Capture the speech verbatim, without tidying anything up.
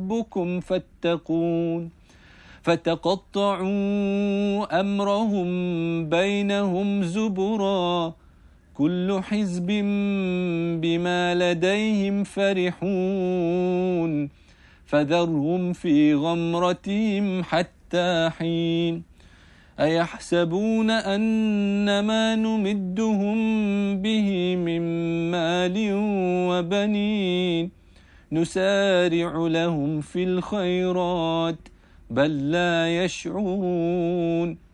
ربكم فاتقون فتقطعوا أمرهم بينهم زبرا كل حزب بما لديهم فرحون فذرهم في غمرتهم حتى حين أيحسبون أن ما نمدهم به من مال وبنين نسارع لهم في الخيرات بل لا يشعرون